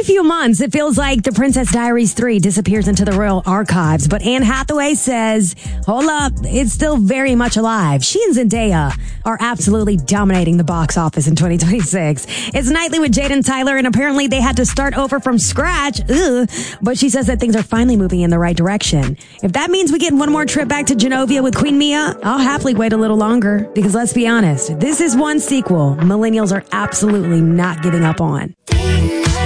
Every few months, it feels like The Princess Diaries 3 disappears into the royal archives, but Anne Hathaway says, hold up, it's still very much alive. She and Zendaya are absolutely dominating the box office in 2026. It's Nightly with Jaden Tyler, and apparently they had to start over from scratch. Ugh. But she says that things are finally moving in the right direction. If that means we get one more trip back to Genovia with Queen Mia, I'll happily wait a little longer, because let's be honest, this is one sequel millennials are absolutely not giving up on.